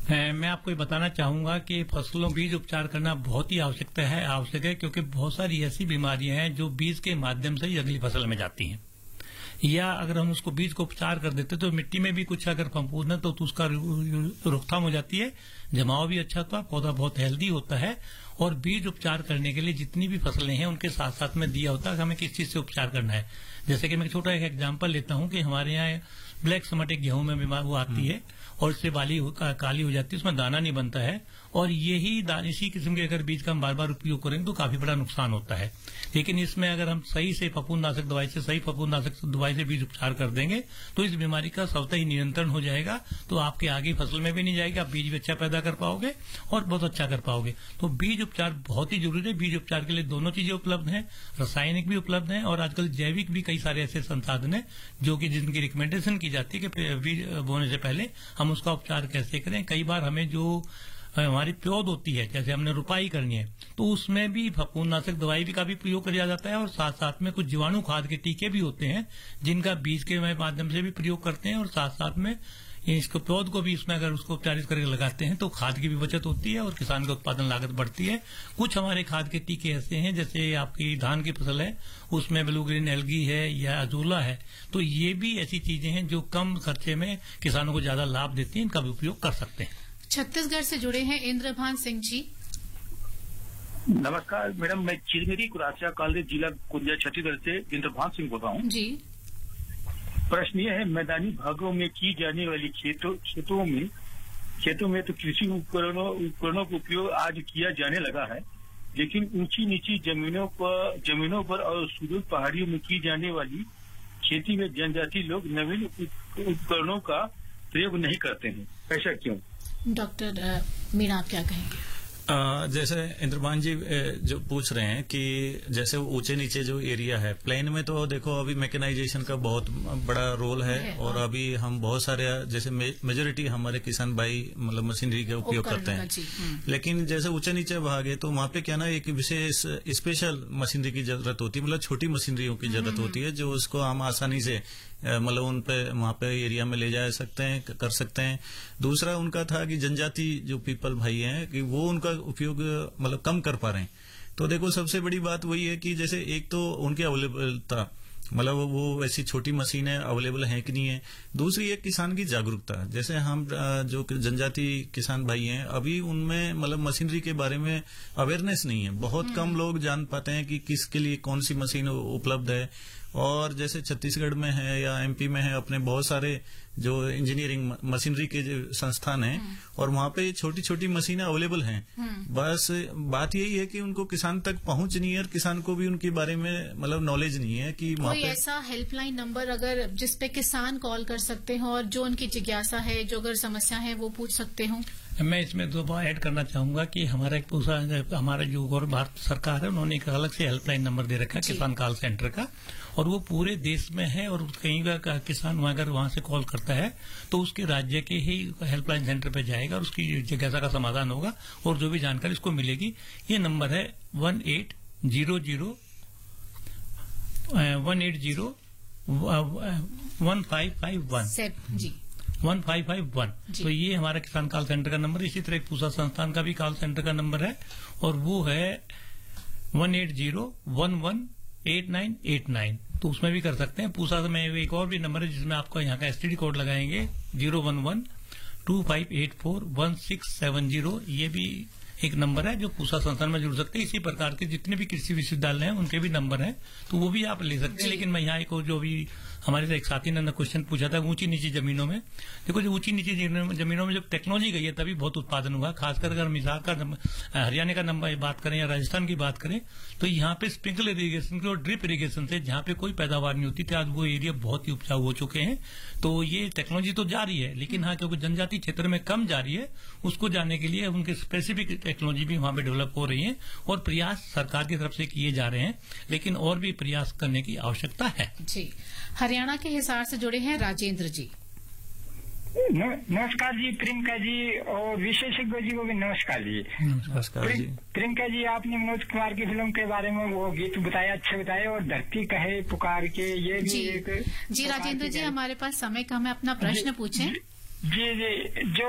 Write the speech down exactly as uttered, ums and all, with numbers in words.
मैं आपको ये बताना चाहूंगा कि फसलों बीज उपचार करना बहुत ही आवश्यकता है आवश्यक है क्योंकि बहुत सारी ऐसी बीमारियां हैं जो बीज के माध्यम से ही अगली फसल में जाती हैं, या अगर हम उसको बीज को उपचार कर देते तो मिट्टी में भी कुछ अगर फंफूंद है तो, तो उसका रोकथाम हो जाती है, जमाव भी अच्छा होता है, पौधा बहुत हेल्दी होता है। और बीज उपचार करने के लिए जितनी भी फसलें हैं उनके साथ साथ में दिया होता है हमें किस चीज से उपचार करना है। जैसे कि मैं छोटा एक एग्जाम्पल लेता हूं कि हमारे यहाँ ब्लैक समट एक गेहूं में बीमार वो आती है और इससे बाली का, काली हो जाती है, उसमें दाना नहीं बनता है, और यही इसी किस्म के अगर बीज का हम बार बार उपयोग करेंगे तो काफी बड़ा नुकसान होता है। लेकिन इसमें अगर हम सही से फफूंदनाशक दवाई से सही फफूंदनाशक दवाई से बीज उपचार कर देंगे तो इस बीमारी का स्वतः ही नियंत्रण हो जाएगा, तो आपके आगे फसल में भी नहीं जाएगी, आप बीज भी अच्छा पैदा कर पाओगे और बहुत अच्छा कर पाओगे। तो बीज उपचार बहुत ही जरूरी है। बीज उपचार के लिए दोनों चीजें उपलब्ध हैं, रासायनिक भी उपलब्ध हैं और आजकल जैविक भी कई सारे ऐसे संसाधन हैं जो कि जिनकी रिकमेंडेशन की जाती है कि बीज बोने से पहले हम उसका उपचार कैसे करें। कई बार हमें जो हमारी प्योद होती है, जैसे हमने रुपाई करनी है तो उसमें भी फफूंदनाशक दवाई भी का भी प्रयोग किया जाता है और साथ साथ में कुछ जीवाणु खाद के टीके भी होते हैं जिनका बीज के माध्यम से भी प्रयोग करते हैं, और साथ साथ में इसको पौध को भी इसमें अगर उसको उपचारित करके लगाते हैं तो खाद की भी बचत होती है और किसान की उत्पादन लागत बढ़ती है। कुछ हमारे खाद के टीके ऐसे हैं जैसे आपकी धान की फसल है उसमें ब्लू ग्रीन एल्गी है या अजोला है, तो ये भी ऐसी चीजें हैं जो कम खर्चे में किसानों को ज्यादा लाभ देती हैं, इनका भी उपयोग कर सकते हैं। छत्तीसगढ़ से जुड़े हैं इंद्रभान सिंह जी। नमस्कार मैडम, मैं चिरमिरी कुरासिया कॉलेज जिला कुंजा छत्तीसगढ़ से इंद्रभान सिंह बोल रहा हूँ जी। प्रश्न ये है, मैदानी भागों में की जाने वाली खेतों खेतों में खेतों में तो कृषि उपकरणों उपकरणों का उपयोग आज किया जाने लगा है, लेकिन ऊंची नीची जमीनों पर जमीनों पर और सुदूर पहाड़ियों में की जाने वाली खेती में जनजाति लोग नवीन उपकरणों का प्रयोग नहीं करते हैं, ऐसा क्यों? डॉक्टर मीणा आप क्या कहेंगे? आ, जैसे इंद्रभान जी जो पूछ रहे हैं कि जैसे ऊंचे नीचे जो एरिया है प्लेन में, तो देखो अभी मैकेनाइजेशन का बहुत बड़ा रोल है, है और अभी हम बहुत सारे जैसे मेजोरिटी हमारे किसान भाई मतलब मशीनरी का उपयोग करते हैं, लेकिन जैसे ऊंचे नीचे भाग है तो वहां पे क्या ना एक विशेष स्पेशल मशीनरी की जरूरत होती है, मतलब छोटी मशीनरियों की जरूरत होती है जो उसको हम आसानी से मतलब उन पे वहां पे एरिया में ले जा सकते हैं कर सकते हैं। दूसरा उनका था कि जनजाति जो पीपल भाई हैं कि वो उनका उपयोग मतलब कम कर पा रहे हैं। तो देखो सबसे बड़ी बात वही है कि जैसे एक तो उनकी अवेलेबलता, मतलब वो ऐसी छोटी मशीनें अवेलेबल है कि नहीं है। दूसरी एक किसान की जागरूकता, जैसे हम जो जनजाति किसान भाई हैं अभी उनमें मतलब मशीनरी के बारे में अवेयरनेस नहीं है, बहुत कम लोग जान पाते हैं कि किसके लिए कौन सी मशीन उपलब्ध है। और जैसे छत्तीसगढ़ में है या एमपी में है अपने बहुत सारे जो इंजीनियरिंग मशीनरी के जो संस्थान हैं और वहां पे छोटी छोटी मशीनें अवेलेबल हैं, बस बात यही है कि उनको किसान तक पहुंच नहीं है और किसान को भी उनके बारे में मतलब नॉलेज नहीं है कि कोई ऐसा हेल्पलाइन नंबर अगर जिसपे किसान कॉल कर सकते हो और जो उनकी जिज्ञासा है, जो अगर समस्या है वो पूछ सकते हो। मैं इसमें दो बार ऐड करना चाहूंगा कि हमारा एक दूसरा हमारा जो भारत सरकार है उन्होंने एक अलग से हेल्पलाइन नंबर दे रखा है किसान कॉल सेंटर का, और वो पूरे देश में है और कहीं का किसान अगर वहां से कॉल करता है तो उसके राज्य के ही हेल्पलाइन सेंटर पे जाएगा और उसकी जिज्ञासा का समाधान होगा और जो भी जानकारी उसको मिलेगी। ये नंबर है one eight zero zero one eight zero one five five one जी वन फाइव फाइव वन। तो ये हमारा किसान कॉल सेंटर का नंबर। इसी तरह एक पूसा संस्थान का भी कॉल सेंटर का नंबर है और वो है one eight zero one one eight nine eight nine, तो उसमें भी कर सकते हैं। पूसा में एक और भी नंबर है जिसमें आपको यहाँ का एसटीडी कोड लगाएंगे zero one one two five eight four one six seven zero, ये भी एक नंबर है जो पूसा संस्थान में जुड़ सकते हैं। इसी प्रकार के जितने भी कृषि विश्वविद्यालय हैं उनके भी नंबर हैं, तो वो भी आप ले सकते हैं। लेकिन मैं यहाँ एक जो भी हमारे एक साथी ने क्वेश्चन पूछा था ऊंची नीची जमीनों में, देखो जो ऊंची नीची जमीनों में जब टेक्नोलॉजी गई है तभी बहुत उत्पादन हुआ। खासकर अगर मिसाल का हरियाणा का नंबर बात करें या राजस्थान की बात करें तो यहाँ पे स्प्रिंकलर इरीगेशन और ड्रिप इरीगेशन से जहाँ पे कोई पैदावार नहीं होती थी आज वो एरिया बहुत ही उपजाऊ हो चुके हैं। तो ये टेक्नोलॉजी तो जारी है, लेकिन हाँ क्योंकि जनजाति क्षेत्र में कम जारी है उसको जाने के लिए उनके स्पेसिफिक टेक्नोलॉजी भी वहां पे डेवलप हो रही है और प्रयास सरकार की तरफ से किए जा रहे हैं, लेकिन और भी प्रयास करने की आवश्यकता है। जी हरियाणा के हिसार से जुड़े हैं राजेंद्र जी। नमस्कार जी प्रियंका जी और विशेषज्ञ जी को भी नमस्कार जी। नमस्कार जी। प्रियंका जी आपने मनोज कुमार की फिल्म के बारे में वो गीत बताया, अच्छे बताए, और धरती कहे पुकार के ये भी जी, एक जी राजेंद्र जी हमारे पास समय कम है, अपना प्रश्न पूछें। जी जी जो